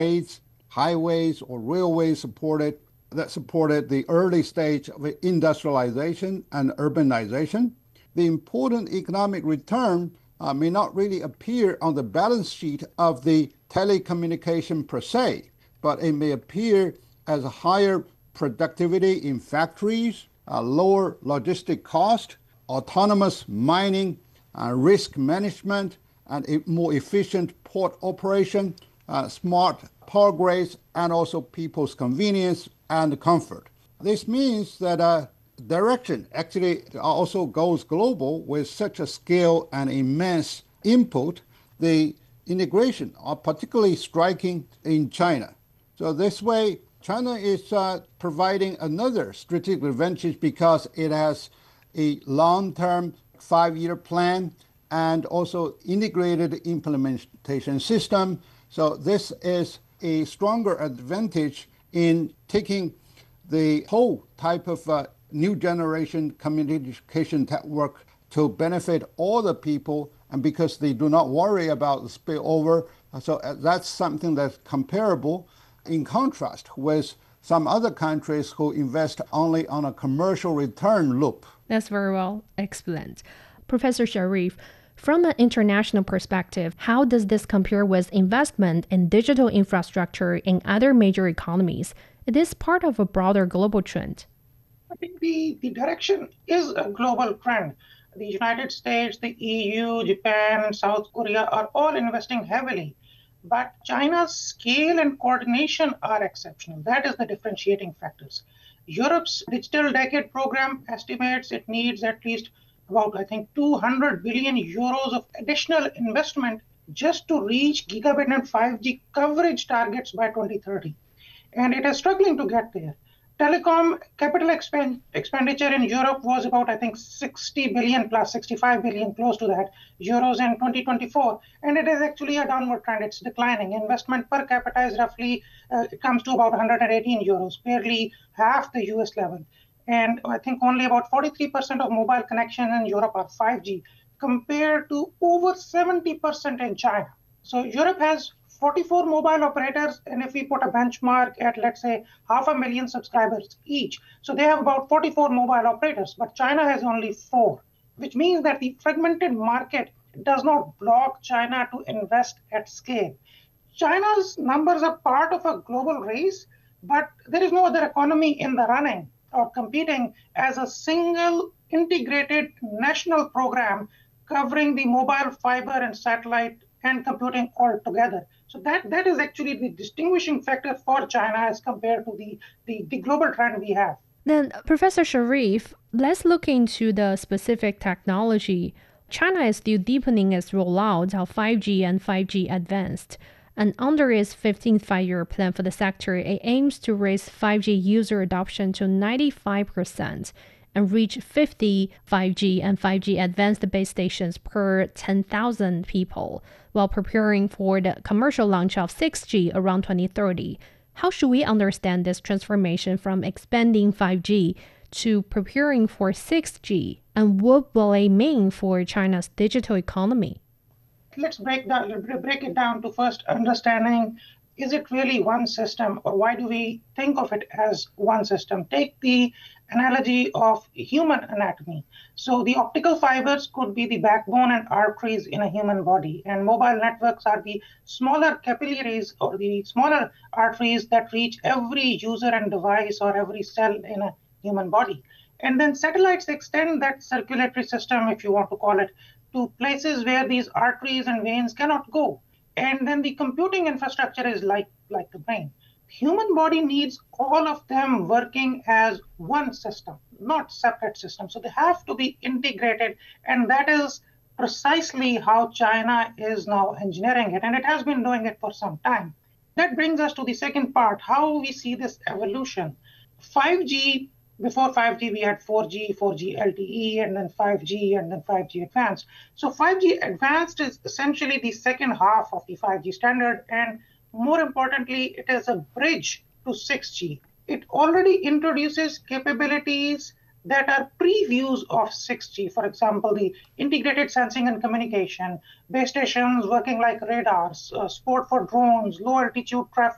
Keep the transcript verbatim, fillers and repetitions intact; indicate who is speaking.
Speaker 1: roads, highways, or railways supported that supported the early stage of industrialization and urbanization. The important economic return uh, may not really appear on the balance sheet of the telecommunication per se, but it may appear as a higher productivity in factories, uh, lower logistic cost, autonomous mining, uh, risk management, and a more efficient port operation, uh, smart power grids, and also people's convenience and comfort. This means that uh, direction actually also goes global with such a scale and immense input. The integration are particularly striking in China. So this way, China is uh, providing another strategic advantage because it has a long-term five-year plan and also integrated implementation system. So this is a stronger advantage in taking the whole type of uh, new generation communication network to benefit all the people, and because they do not worry about the spillover. So that's something that's comparable in contrast with some other countries who invest only on a commercial return loop.
Speaker 2: That's very well explained. Professor Sharif, from an international perspective, how does this compare with investment in digital infrastructure in other major economies? It is part of a broader global trend.
Speaker 3: I think the, the direction is a global trend. The United States, the E U, Japan, South Korea are all investing heavily. But China's scale and coordination are exceptional. That is the differentiating factors. Europe's Digital Decade program estimates it needs at least about, I think, two hundred billion euros of additional investment just to reach gigabit and five G coverage targets by twenty thirty. And it is struggling to get there. Telecom capital expend- expenditure in Europe was about, I think, sixty billion plus sixty-five billion, close to that, euros in twenty twenty-four. And it is actually a downward trend. It's declining. Investment per capita is roughly, uh, it comes to about one hundred eighteen euros, barely half the U S level. And I think only about forty-three percent of mobile connections in Europe are five G, compared to over seventy percent in China. So Europe has forty-four mobile operators, and if we put a benchmark at, let's say, half a million subscribers each, so they have about forty-four mobile operators, but China has only four, which means that the fragmented market does not block China to invest at scale. China's numbers are part of a global race, but there is no other economy in the running or competing as a single integrated national program covering the mobile, fiber, and satellite and computing all together. So that, that is actually the distinguishing factor for China as compared to the, the, the global trend we have.
Speaker 2: Then, Professor Sharif, let's look into the specific technology. China is still deepening its rollout of five G and five G Advanced. And under its fifteenth five-year plan for the sector, it aims to raise five G user adoption to ninety-five percent and reach fifty five G and five G advanced base stations per ten thousand people, while preparing for the commercial launch of six G around twenty thirty. How should we understand this transformation from expanding five G to preparing for six G, and what will it mean for China's digital economy?
Speaker 3: Let's break down, break it down to first understanding, is it really one system, or why do we think of it as one system? Take the analogy of human anatomy. So the optical fibers could be the backbone and arteries in a human body, and mobile networks are the smaller capillaries or the smaller arteries that reach every user and device or every cell in a human body. And then satellites extend that circulatory system, if you want to call it, to places where these arteries and veins cannot go. And then the computing infrastructure is like, like the brain. Human body needs all of them working as one system, not separate systems. So they have to be integrated, and that is precisely how China is now engineering it, and it has been doing it for some time. That brings us to the second part, how we see this evolution. five G, before five G, we had four G, four G L T E, and then five G, and then five G Advanced. So five G Advanced is essentially the second half of the five G standard, and more importantly, it is a bridge to six G. It already introduces capabilities that are previews of six G. For example, the integrated sensing and communication, base stations working like radars, uh, support for drones, low altitude traffic,